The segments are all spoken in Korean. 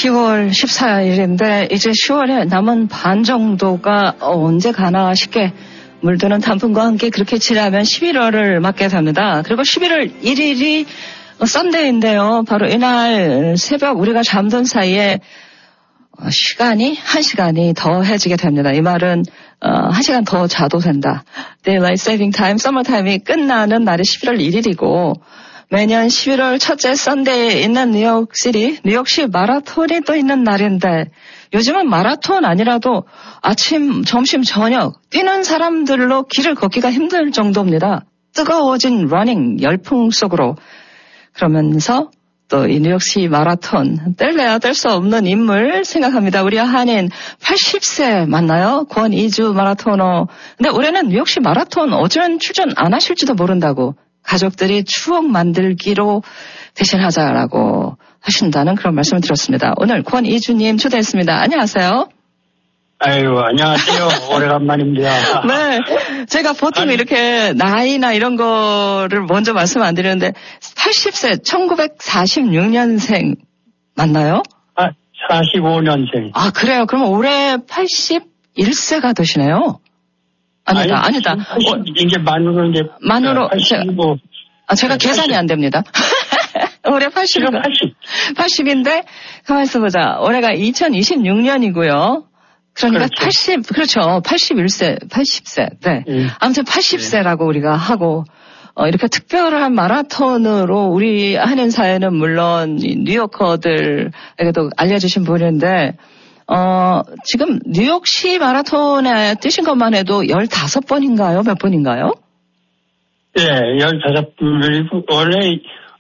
10월 14일인데 이제 10월에 남은 반 정도가 언제 가나 싶게 물드는 단풍과 함께 그렇게 지나면 11월을 맞게 됩니다. 그리고 11월 1일이 썬데이인데요. 바로 이날 새벽 우리가 잠든 사이에 시간이 1시간이 더해지게 됩니다. 이 말은 1시간 더 자도 된다. Daylight Saving Time, Summertime이 끝나는 날이 11월 1일이고 매년 11월 첫째 썬데이에 있는 뉴욕시티, 뉴욕시 마라톤이 또 있는 날인데 요즘은 마라톤 아니라도 아침, 점심, 저녁 뛰는 사람들로 길을 걷기가 힘들 정도입니다. 뜨거워진 러닝 열풍 속으로 그러면서 또 이 뉴욕시 마라톤 뗄래야 뗄 수 없는 인물 생각합니다. 우리 한인 80세 맞나요? 권이주 마라토너. 근데 올해는 뉴욕시 마라톤 어쩌면 출전 안 하실지도 모른다고 가족들이 추억 만들기로 대신하자라고 하신다는 그런 말씀을 들었습니다. 오늘 권이주님 초대했습니다. 안녕하세요. 아유, 안녕하세요. 오래간만입니다. 네. 제가 보통 이렇게 나이나 이런 거를 먼저 말씀 안 드리는데 80세 1946년생 맞나요? 45년생. 아, 그래요. 그럼 올해 81세가 되시네요. 아니다. 이제 만으로 이제. 만으로. 85. 제가 계산이 안 됩니다. 올해 80인데, 가만히 있어보자. 올해가 2026년이고요. 그러니까 그렇죠. 81세, 80세. 네. 아무튼 80세라고 우리가 하고, 이렇게 특별한 마라톤으로 우리 한인 사회는 물론 뉴요커들에게도 알려주신 분인데, 지금 뉴욕시 마라톤에 뛰신 것만 해도 15번인가요? 몇 번인가요? 네, 15번. 원래,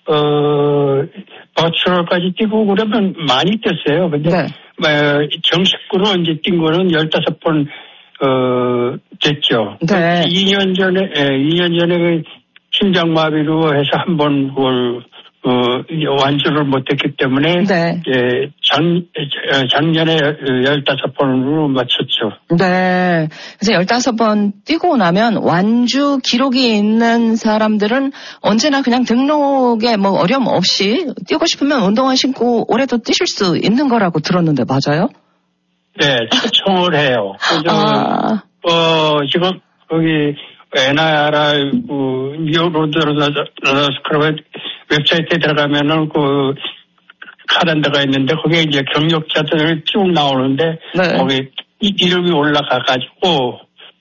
버추럴까지 뛰고 그러면 많이 뛰었어요. 근데, 네. 정식으로 이제 뛴 거는 15번, 됐죠. 네. 2년 전에 그 심장마비로 해서 한 번 그걸, 완주를 못했기 때문에, 네. 작년에 15번으로 맞췄죠. 네. 그래서 15번 뛰고 나면 완주 기록이 있는 사람들은 언제나 그냥 등록에 뭐 어려움 없이 뛰고 싶으면 운동화 신고 올해도 뛰실 수 있는 거라고 들었는데 맞아요? 네, 초청을 해요. 지금 거기 NIR 뉴욕 로드 러너스클럽 웹사이트에 들어가면은 카렌더가 있는데 거기에 이제 경력자들이 쭉 나오는데 네. 거기 이름이 올라가가지고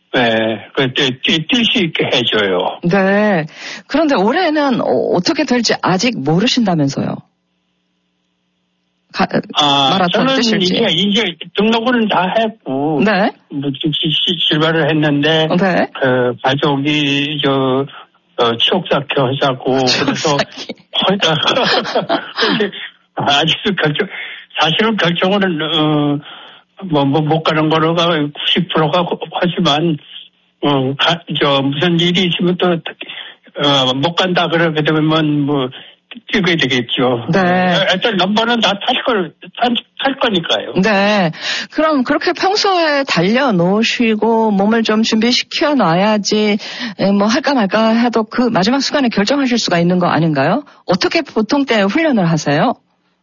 뛸 수 있게 해줘요. 네. 그런데 올해는 어떻게 될지 아직 모르신다면서요? 마라톤 뛰실지. 저는 이제 등록은 다 했고, 네. 출발을 했는데, 네. 가족이 추억쌓기 하자고, 그래서, 아직도 사실은 결정은, 못 가는 거로가 90%가 하지만, 무슨 일이 있으면 또, 못 간다 그러게 되면 뛰게 되겠죠. 네. 일단 넘버는 다 탈 거니까요. 네. 그럼 그렇게 평소에 달려놓으시고 몸을 좀 준비시켜 놔야지 뭐 할까 말까 해도 그 마지막 순간에 결정하실 수가 있는 거 아닌가요? 어떻게 보통 때 훈련을 하세요?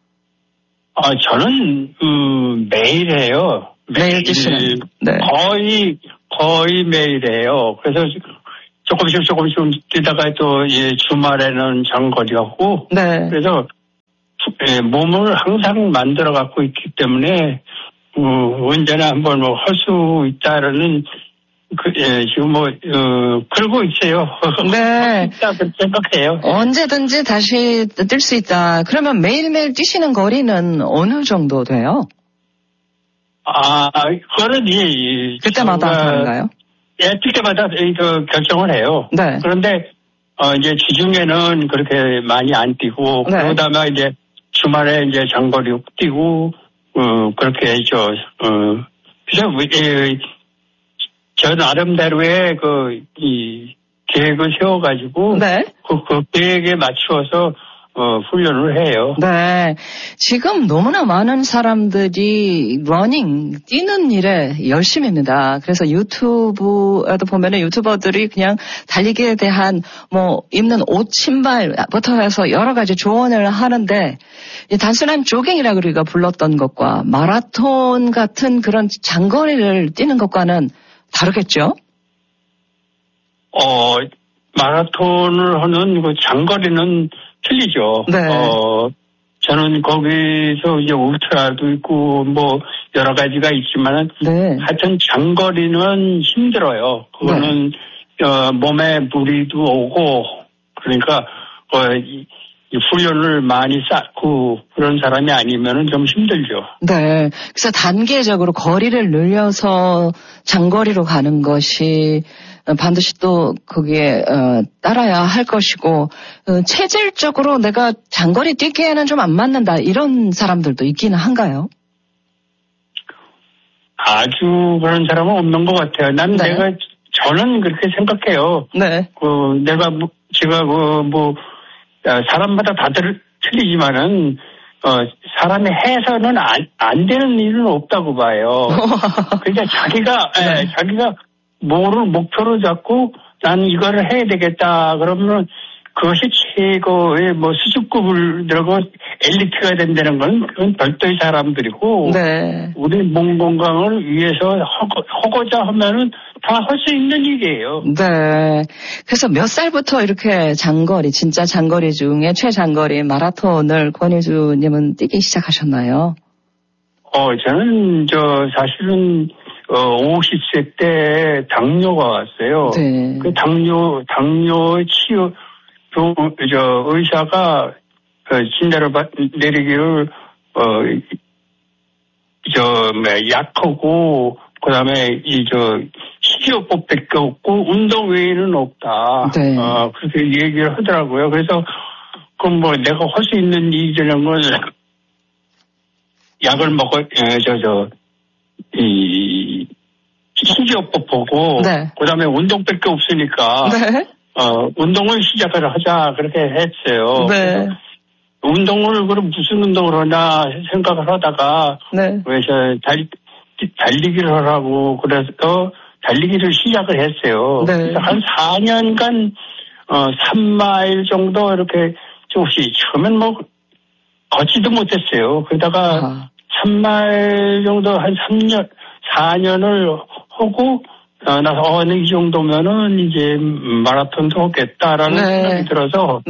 저는 매일 해요. 매일 뛰시는. 네. 거의 매일 해요. 그래서 조금씩 뛰다가 또 주말에는 장거리하고. 네. 그래서 몸을 항상 만들어 갖고 있기 때문에 언제나 한번 할 수 있다라는 지금 그러고 있어요. 네. 그렇게 생각해요. 언제든지 다시 뛸 수 있다. 그러면 매일매일 뛰시는 거리는 어느 정도 돼요? 그거는 그때마다 다른가요? 뛸 때마다 결정을 해요. 네. 그런데 이제 주중에는 그렇게 많이 안 뛰고 네. 그러다가 이제 주말에 이제 장거리 뛰고 그렇게 해죠. 그래서 저 나름대로의 이 계획을 세워가지고 네. 그 계획에 맞추어서 훈련을 해요. 네. 지금 너무나 많은 사람들이 러닝, 뛰는 일에 열심입니다. 그래서 유튜브에도 보면은 유튜버들이 그냥 달리기에 대한 입는 옷, 신발부터 해서 여러 가지 조언을 하는데, 단순한 조깅이라 우리가 불렀던 것과 마라톤 같은 그런 장거리를 뛰는 것과는 다르겠죠? 마라톤을 하는 그 장거리는 틀리죠. 네. 저는 거기서 이제 울트라도 있고 여러 가지가 있지만은 네. 하여튼 장거리는 힘들어요. 그거는 몸에 무리도 오고 그러니까 훈련을 많이 쌓고 그런 사람이 아니면은 좀 힘들죠. 네. 그래서 단계적으로 거리를 늘려서 장거리로 가는 것이 반드시 또 거기에 따라야 할 것이고 체질적으로 내가 장거리 뛰기에는 좀 안 맞는다 이런 사람들도 있기는 한가요? 아주 그런 사람은 없는 것 같아요. 저는 그렇게 생각해요. 네. 제가 사람마다 다들 틀리지만은 사람이 해서는 안 되는 일은 없다고 봐요. 그러니까 자기가 뭐를 목표로 잡고 난 이거를 해야 되겠다 그러면 그것이 최고의 수준급을 들고 엘리트가 된다는 건 그건 별도의 사람들이고 네. 우리 몸 건강을 위해서 하고자 하면은 다 할 수 있는 일이에요. 네. 그래서 몇 살부터 이렇게 진짜 장거리 중에 최장거리 마라톤을 권희주님은 뛰기 시작하셨나요? 저는 사실은 50세 때 당뇨가 왔어요. 네. 그 당뇨 치유 의사가 진단을 내리기를 약하고 그다음에 식이요법밖에 없고 운동 외에는 없다. 네. 그렇게 얘기를 하더라고요. 그래서 그럼 내가 할 수 있는 일이라는 건 약을 먹어 식이요법 보고 네. 그다음에 운동밖에 없으니까 네. 운동을 시작을 하자 그렇게 했어요. 네. 운동을 그럼 무슨 운동을 하나 생각을 하다가 네. 그래서 달리기를 하라고 그래서 달리기를 시작을 했어요. 네. 그래서 한 4년간 3마일 정도 이렇게 조금씩 처음엔 걷지도 못했어요. 그러다가 3마일 정도 한 4년을 하고 나서 이 정도면은 이제 마라톤도 하겠다라는 생각이 들어서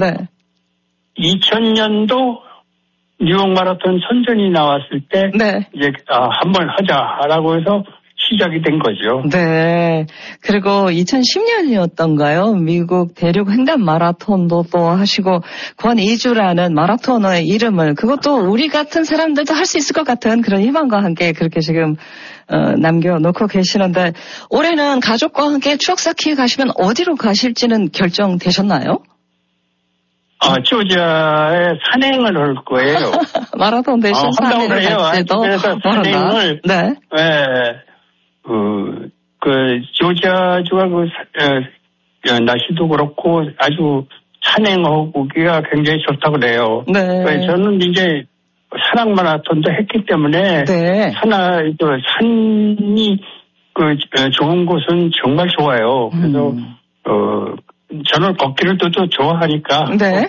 2000년도 뉴욕 마라톤 선전이 나왔을 때 이제 한번 하자라고 해서 시작이 된 거죠. 네. 그리고 2010년이었던가요? 미국 대륙 횡단 마라톤도 또 하시고 권이주라는 마라토너의 이름을 그것도 우리 같은 사람들도 할 수 있을 것 같은 그런 희망과 함께 그렇게 지금 남겨놓고 계시는데 올해는 가족과 함께 추억 쌓기 가시면 어디로 가실지는 결정되셨나요? 조지아에 산행을 할 거예요. 마라톤 대신 산행을 할지도 산행을 네. 조지아주가 날씨도 그렇고 아주 산행하기가 굉장히 좋다고 그래요. 네. 저는 이제 산악 마라톤도 했기 때문에 산이 좋은 곳은 정말 좋아요. 그래서 저는 걷기를 또 좋아하니까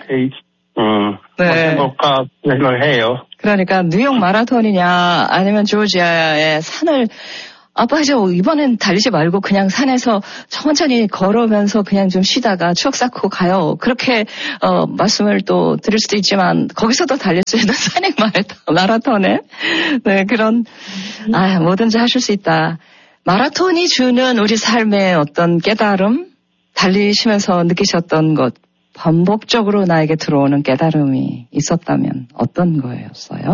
해볼까 생각을 해요. 그러니까 뉴욕 마라톤이냐 아니면 조지아의 산을 이번엔 달리지 말고 그냥 산에서 천천히 걸으면서 그냥 좀 쉬다가 추억 쌓고 가요. 그렇게 말씀을 또 드릴 수도 있지만 거기서도 달릴 수 있는 산행 마라톤에 그런 뭐든지 하실 수 있다. 마라톤이 주는 우리 삶의 어떤 깨달음, 달리시면서 느끼셨던 것, 반복적으로 나에게 들어오는 깨달음이 있었다면 어떤 거였어요?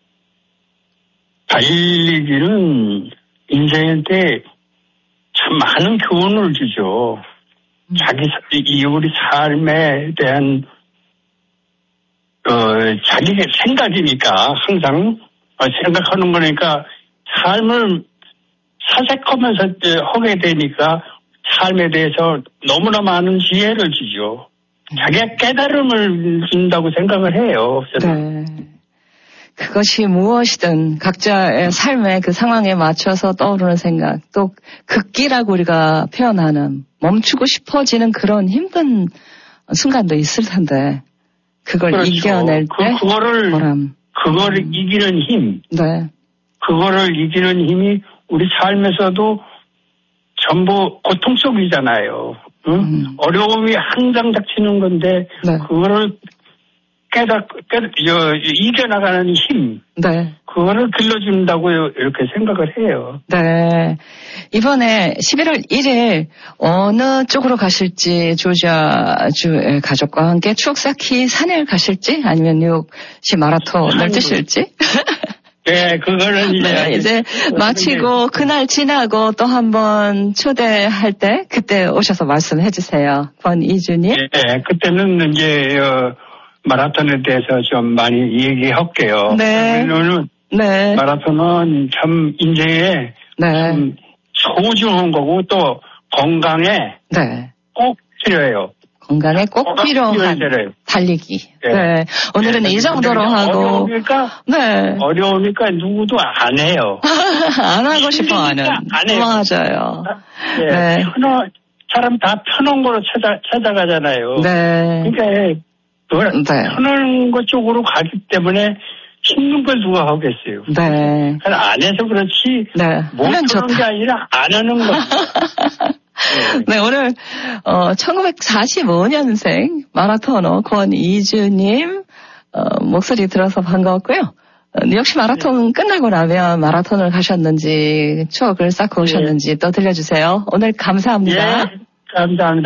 달리기는 인생한테 참 많은 교훈을 주죠. 우리 삶에 대한 자기 생각이니까 항상 생각하는 거니까 삶을 사색하면서 하게 되니까 삶에 대해서 너무나 많은 지혜를 주죠. 자기가 깨달음을 준다고 생각을 해요. 저는. 네. 그것이 무엇이든 각자의 삶의 그 상황에 맞춰서 떠오르는 생각, 또 극기라고 우리가 표현하는 멈추고 싶어지는 그런 힘든 순간도 있을 텐데 그걸 그렇죠. 이겨낼 때 그거를 이기는 힘, 네. 그거를 이기는 힘이 우리 삶에서도 전부 고통 속이잖아요. 응? 어려움이 항상 닥치는 건데 네. 그거를 이겨나가는 힘. 네. 그거를 길러준다고 이렇게 생각을 해요. 네. 이번에 11월 1일 어느 쪽으로 가실지 조지아주 가족과 함께 추억 쌓기 산을 가실지 아니면 뉴욕시 마라톤을 뛰실지. 네, 그거는 이제 마치고 그날 지나고 또 한번 초대할 때 그때 오셔서 말씀해 주세요. 권이주님. 네, 그때는 이제 마라톤에 대해서 좀 많이 얘기할게요. 네. 네. 마라톤은 참 인생에 네. 참 소중한 거고 또 건강에 네. 꼭 필요해요. 건강에 꼭 필요한 달리기. 네. 네. 오늘은 이 정도로 하고. 어려우니까 누구도 안 해요. 안 하고 싶어 하는. 안 해요. 맞아요. 네. 사람 다 편한 거로 찾아가잖아요. 네. 그러니까 편한 것 쪽으로 가기 때문에 힘든 걸 누가 하겠어요. 네. 안 해서 그렇지. 네. 못 하는 게 아니라 안 하는 거. 네, 오늘 1945년생 마라토너 권이주님 목소리 들어서 반가웠고요. 역시 마라톤 끝나고 나면 마라톤을 가셨는지 추억을 쌓고 오셨는지 또 들려주세요. 오늘 감사합니다. 예, 감사합니다.